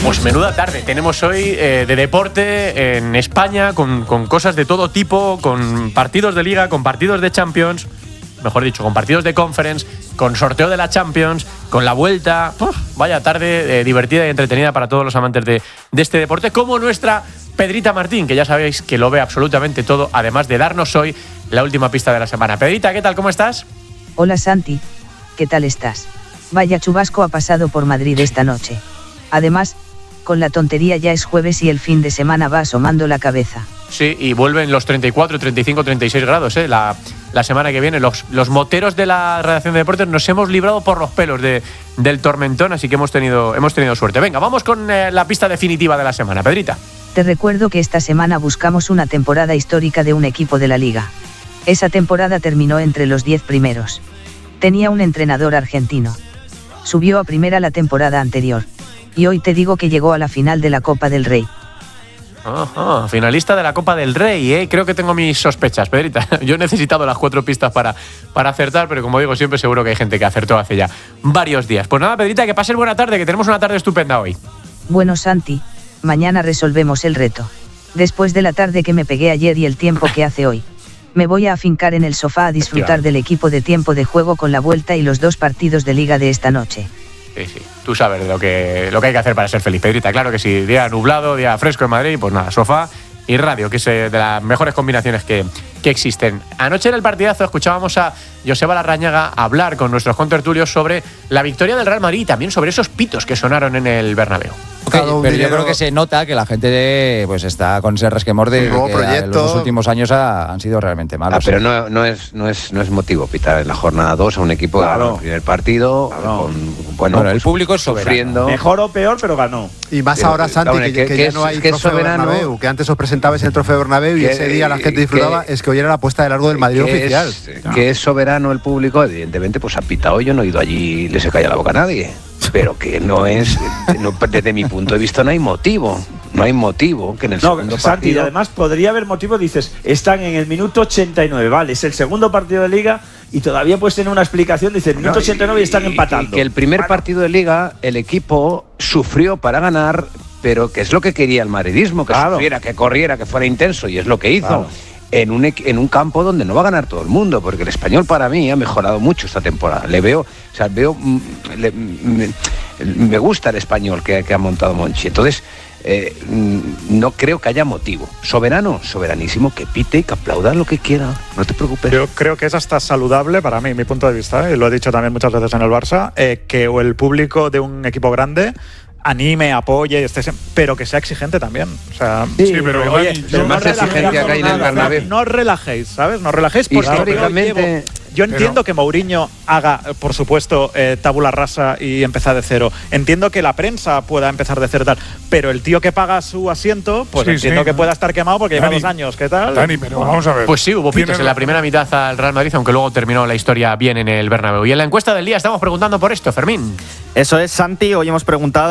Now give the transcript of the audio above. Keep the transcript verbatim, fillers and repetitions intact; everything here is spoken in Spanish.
Pues menuda tarde tenemos hoy eh, de deporte en España, con, con cosas de todo tipo, con partidos de Liga, con partidos de Champions, mejor dicho, con partidos de Conference, con sorteo de la Champions, con la vuelta. Uf, vaya tarde eh, divertida y entretenida para todos los amantes de, de este deporte, como nuestra Pedrita Martín, que ya sabéis que lo ve absolutamente todo, además de darnos hoy la última pista de la semana. Pedrita, ¿qué tal? ¿Cómo estás? Hola Santi, ¿qué tal estás? Vaya chubasco ha pasado por Madrid esta noche. Además, con la tontería ya es jueves y el fin de semana va asomando la cabeza. Sí, y vuelven los treinta y cuatro, treinta y cinco, treinta y seis grados, ¿eh? La, la semana que viene. Los, los moteros de la redacción de deportes nos hemos librado por los pelos de, del tormentón, así que hemos tenido, hemos tenido suerte. Venga, vamos con eh, la pista definitiva de la semana, Pedrita. Te recuerdo que esta semana buscamos una temporada histórica de un equipo de la Liga. Esa temporada terminó entre los diez primeros. Tenía un entrenador argentino. Subió a primera la temporada anterior. Y hoy te digo que llegó a la final de la Copa del Rey. Ajá, finalista de la Copa del Rey, ¿eh? Creo que tengo mis sospechas, Pedrita. Yo he necesitado las cuatro pistas para, para acertar, pero como digo, siempre seguro que hay gente que acertó hace ya varios días. Pues nada, Pedrita, que pases buena tarde, que tenemos una tarde estupenda hoy. Bueno, Santi, mañana resolvemos el reto. Después de la tarde que me pegué ayer y el tiempo que hace hoy, me voy a afincar en el sofá a disfrutar del equipo de tiempo de juego con la vuelta y los dos partidos de Liga de esta noche. Sí, sí, tú sabes lo que, lo que hay que hacer para ser feliz, Pedrita. Claro que sí, día nublado, día fresco en Madrid, pues nada, sofá y radio, que es de las mejores combinaciones que, que existen. Anoche en el partidazo escuchábamos a Joseba Larrañaga hablar con nuestros contertulios sobre la victoria del Real Madrid y también sobre esos pitos que sonaron en el Bernabéu. Okay, pero yo creo que se nota que la gente de, pues está con ese resquemor de que proyecto. Los últimos años ha, han sido realmente malos. Ah, pero no, no, es, no, es, no es motivo pitar en la jornada dos a un equipo claro. que ganó el primer partido. Claro. Con, bueno, bueno, el público es soberano. Sufriendo. Mejor o peor, pero ganó. Y más pero, ahora, Santi, hombre, que, que, que, que ya es, no hay que trofeo soberano, Bernabéu, que antes os presentabais el trofeo Bernabéu y que, ese día la gente disfrutaba, que, es que hoy era la puesta de largo del Madrid que oficial. Es, no. Que es soberano el público, evidentemente, pues ha pitado. Yo no he ido allí y le se calla la boca a nadie. Pero que no es, no, desde mi punto de vista no hay motivo, no hay motivo que en el no, segundo Santi, partido… y además podría haber motivo, dices, están en el minuto ochenta y nueve, vale, es el segundo partido de Liga y todavía puedes tener una explicación, dices, minuto no, ochenta y nueve y, y están empatando. Y que el primer partido de Liga, el equipo sufrió para ganar, pero que es lo que quería el madridismo, que claro. sufriera, que corriera, que fuera intenso, y es lo que hizo. Claro. En un, en un campo donde no va a ganar todo el mundo, porque el Español para mí ha mejorado mucho esta temporada. Le veo, o sea, veo, le, me, me gusta el Español que, que ha montado Monchi. Entonces, eh, no creo que haya motivo. Soberano, soberanísimo, que pite y que aplauda lo que quiera. No te preocupes. Yo creo que es hasta saludable para mí, mi punto de vista, ¿eh? Lo he dicho también muchas veces en el Barça, eh, que el público de un equipo grande anime, apoye, esté, pero que sea exigente también. O sea, sí, sí pero oye, pero no más exigencia que hay en el Bernabéu. No relajéis, ¿sabes? No relajéis porque históricamente. Yo entiendo pero, que Mourinho haga, por supuesto, eh, tabula rasa y empezar de cero. Entiendo que la prensa pueda empezar de cero tal, pero el tío que paga su asiento, pues sí, entiendo sí, que pueda estar quemado porque Dani, lleva dos años. ¿Qué tal? Dani, pero vamos a ver. Pues sí, hubo pitos en la primera mitad al Real Madrid, aunque luego terminó la historia bien en el Bernabéu. Y en la encuesta del día estamos preguntando por esto, Fermín. Eso es, Santi. Hoy hemos preguntado